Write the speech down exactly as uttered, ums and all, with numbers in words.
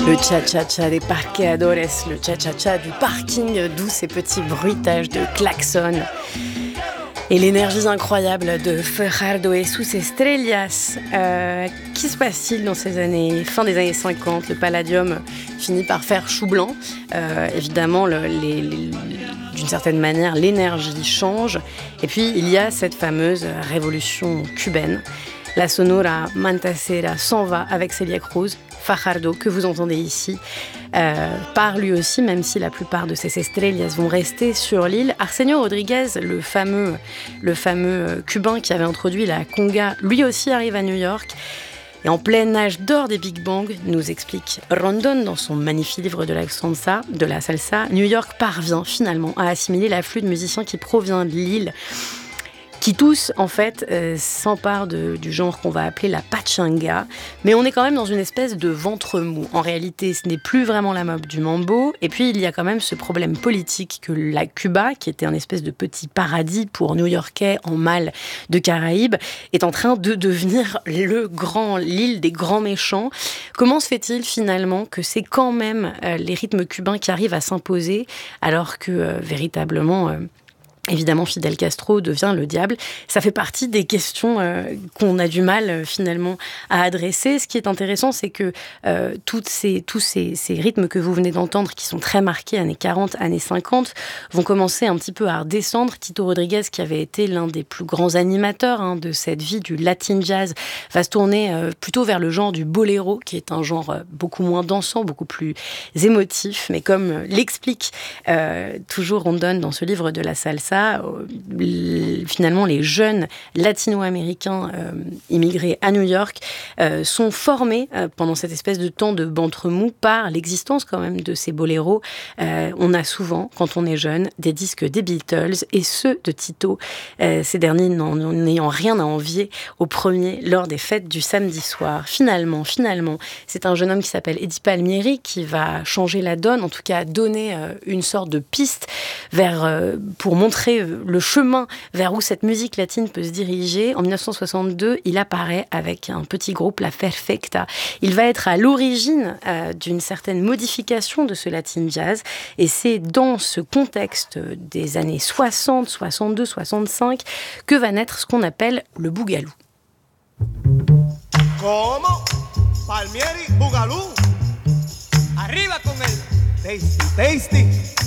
Le cha-cha-cha des parqueadores, le cha-cha-cha du parking, d'où ces petits bruitages de klaxons. Et l'énergie incroyable de Fajardo et sus estrellas. Euh, qui se passe-t-il dans ces années, fin des années cinquante? Le palladium finit par faire chou blanc. Euh, évidemment, le, les, les, d'une certaine manière, l'énergie change. Et puis, il y a cette fameuse révolution cubaine. La Sonora Matancera s'en va avec Celia Cruz. Fajardo, que vous entendez ici, euh, part lui aussi, même si la plupart de ces estrellas vont rester sur l'île. Arsenio Rodriguez, le fameux, le fameux cubain qui avait introduit la conga, lui aussi arrive à New York. Et en plein âge d'or des Big Bang, nous explique Rondon dans son magnifique livre de la salsa, de la salsa, New York parvient finalement à assimiler l'afflux de musiciens qui provient de l'île, qui tous, en fait, euh, s'emparent de, du genre qu'on va appeler la pachanga. Mais on est quand même dans une espèce de ventre mou. En réalité, ce n'est plus vraiment la mode du mambo. Et puis, il y a quand même ce problème politique que la Cuba, qui était un espèce de petit paradis pour New-Yorkais en mal de Caraïbes, est en train de devenir le grand, l'île des grands méchants. Comment se fait-il, finalement, que c'est quand même euh, les rythmes cubains qui arrivent à s'imposer, alors que, euh, véritablement... Euh, Évidemment, Fidel Castro devient le diable. Ça fait partie des questions euh, qu'on a du mal euh, finalement à adresser. Ce qui est intéressant, c'est que euh, toutes ces, tous ces, ces rythmes que vous venez d'entendre, qui sont très marqués, années quarante, années cinquante, vont commencer un petit peu à redescendre. Tito Rodriguez, qui avait été l'un des plus grands animateurs hein, de cette vie du Latin jazz, va se tourner euh, plutôt vers le genre du boléro, qui est un genre euh, beaucoup moins dansant, beaucoup plus émotif. Mais comme euh, l'explique euh, toujours Rondon dans ce livre de la salsa, finalement, les jeunes latino-américains euh, immigrés à New York euh, sont formés euh, pendant cette espèce de temps de ventre mou par l'existence quand même de ces boléros. Euh, on a souvent, quand on est jeune, des disques des Beatles et ceux de Tito, euh, ces derniers n'ayant rien à envier aux premiers lors des fêtes du samedi soir. Finalement, finalement, c'est un jeune homme qui s'appelle Eddie Palmieri qui va changer la donne, en tout cas donner euh, une sorte de piste vers, euh, pour montrer le chemin vers où cette musique latine peut se diriger. En dix-neuf cent soixante-deux, il apparaît avec un petit groupe, la Perfecta. Il va être à l'origine euh, d'une certaine modification de ce latin jazz, et c'est dans ce contexte des années soixante, soixante-deux, soixante-cinq que va naître ce qu'on appelle le boogaloo. Como? Palmieri, boogaloo. Arriba con el tasty, tasty.